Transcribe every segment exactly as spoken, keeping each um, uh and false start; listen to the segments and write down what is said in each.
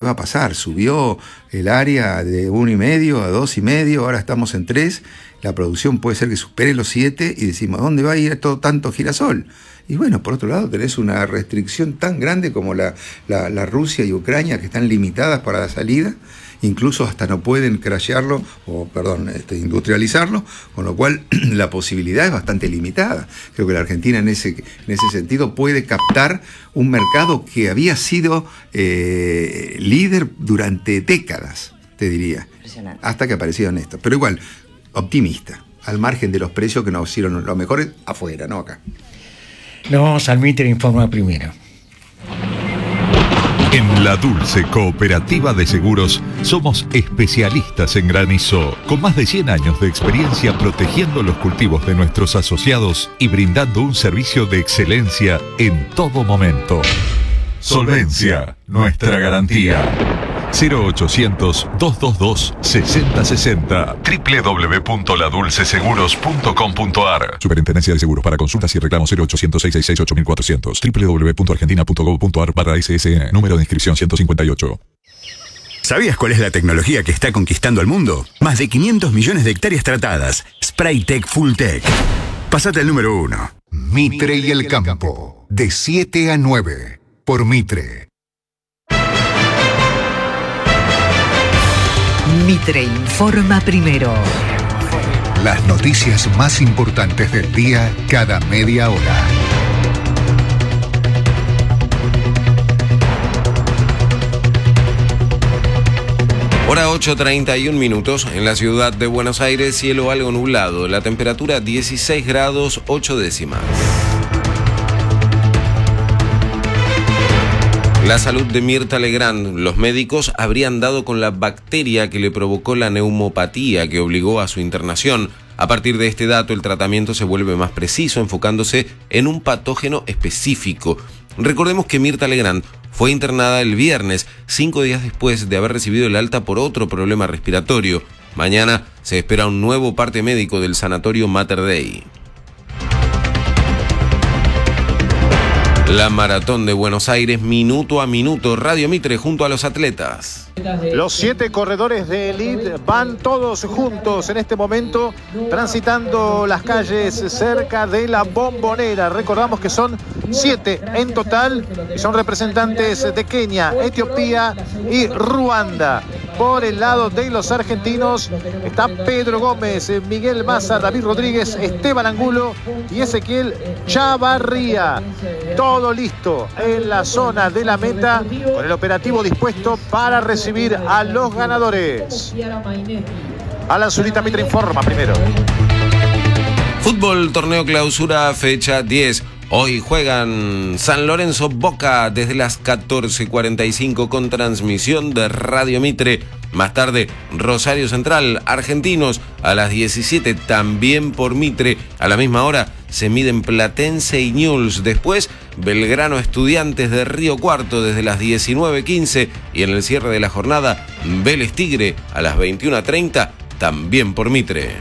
va a pasar. Subió el área de uno y medio a dos y medio, ahora estamos en tres. La producción puede ser que supere los siete y decimos, ¿dónde va a ir todo tanto girasol? Y bueno, por otro lado tenés una restricción tan grande como la, la, la Rusia y Ucrania, que están limitadas para la salida, incluso hasta no pueden crashearlo, o perdón, este, industrializarlo, con lo cual la posibilidad es bastante limitada. Creo que la Argentina en ese, en ese sentido puede captar un mercado que había sido eh, líder durante décadas, te diría, hasta que aparecieron estos. Pero igual, optimista, al margen de los precios que nos hicieron los mejores afuera, no acá. Nos vamos al Mitre Informa primero. En La Dulce Cooperativa de Seguros somos especialistas en granizo, con más de cien años de experiencia protegiendo los cultivos de nuestros asociados y brindando un servicio de excelencia en todo momento. Solvencia, nuestra garantía. cero ochocientos, doscientos veintidós, sesenta sesenta. doble u doble u doble u punto la dulce seguros punto com punto a r. Superintendencia de Seguros. Para consultas y reclamos cero ochocientos, seiscientos sesenta y seis, ocho mil cuatrocientos. doble u doble u doble u punto argentina punto gov punto a r barra S S N. Número de inscripción ciento cincuenta y ocho. ¿Sabías cuál es la tecnología que está conquistando al mundo? Más de quinientos millones de hectáreas tratadas. Spraytec Fulltech. Pásate al número uno. Mitre y el campo. De siete a nueve. Por Mitre. Mitre informa primero. Las noticias más importantes del día cada media hora. Hora ocho treinta y un minutos en la ciudad de Buenos Aires, cielo algo nublado, la temperatura dieciséis grados ocho décimas. La salud de Mirta Legrand. Los médicos habrían dado con la bacteria que le provocó la neumopatía que obligó a su internación. A partir de este dato, el tratamiento se vuelve más preciso, enfocándose en un patógeno específico. Recordemos que Mirta Legrand fue internada el viernes, cinco días después de haber recibido el alta por otro problema respiratorio. Mañana se espera un nuevo parte médico del sanatorio Mater Dei. La Maratón de Buenos Aires, minuto a minuto, Radio Mitre junto a los atletas. Los siete corredores de élite van todos juntos en este momento, transitando las calles cerca de la Bombonera. Recordamos que son siete en total y son representantes de Kenia, Etiopía y Ruanda. Por el lado de los argentinos está Pedro Gómez, Miguel Massa, David Rodríguez, Esteban Angulo y Ezequiel Chavarría. Todo listo en la zona de la meta, con el operativo dispuesto para recibir a los ganadores. Alan Zurita, Mitre informa primero. Fútbol, torneo clausura, fecha diez. Hoy juegan San Lorenzo Boca desde las catorce cuarenta y cinco con transmisión de Radio Mitre. Más tarde, Rosario Central, Argentinos, a las diecisiete también por Mitre. A la misma hora se miden Platense y Newell's. Después, Belgrano Estudiantes de Río Cuarto desde las diecinueve quince. Y en el cierre de la jornada, Vélez Tigre a las veintiuno treinta también por Mitre.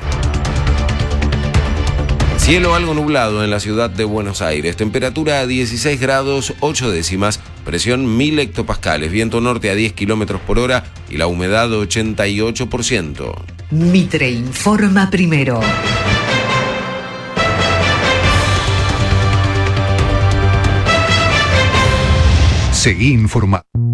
Cielo algo nublado en la ciudad de Buenos Aires, temperatura a dieciséis grados ocho décimas, presión mil hectopascales, viento norte a diez kilómetros por hora y la humedad ochenta y ocho por ciento. Mitre informa primero. Seguí informando.